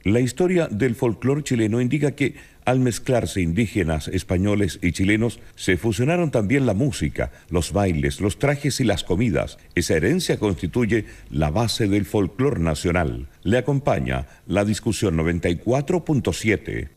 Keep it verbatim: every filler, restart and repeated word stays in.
La historia del folclore chileno indica que al mezclarse indígenas, españoles y chilenos, se fusionaron también la música, los bailes, los trajes y las comidas. Esa herencia constituye la base del folclore nacional. Le acompaña la discusión noventa y cuatro punto siete.